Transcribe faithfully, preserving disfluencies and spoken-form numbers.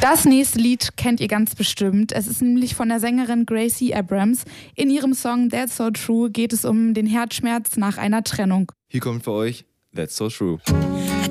Das nächste Lied kennt ihr ganz bestimmt. Es ist nämlich von der Sängerin Gracie Abrams. In ihrem Song That's So True geht es um den Herzschmerz nach einer Trennung. Hier kommt für euch That's So True.